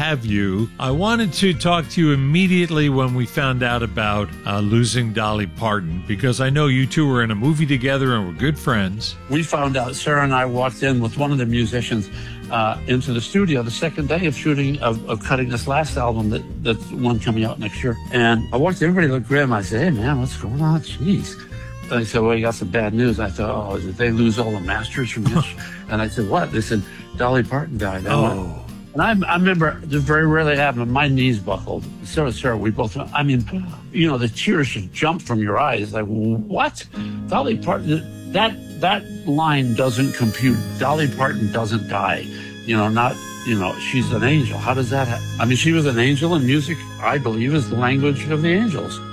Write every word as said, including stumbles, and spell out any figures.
have you. I wanted to talk to you immediately when we found out about uh, losing Dolly Parton, because I know you two were in a movie together and were good friends. We found out, Sarah and I walked in with one of the musicians uh, into the studio the second day of shooting, of, of cutting this last album, that, that's one coming out next year. And I walked in, everybody looked grim. I said, hey, man, what's going on? Jeez. And they said, well, you got some bad news. I thought, oh, did they lose all the masters from this? And I said, what? They said, Dolly Parton died. I went, Oh. And I, I remember, this very rarely happened, my knees buckled. So did Sarah, we both, I mean, you know, the tears just jumped from your eyes. Like, what? Dolly Parton, that that line doesn't compute. Dolly Parton doesn't die. You know, not, you know, she's an angel. How does that happen? I mean, she was an angel, and music, I believe, is the language of the angels.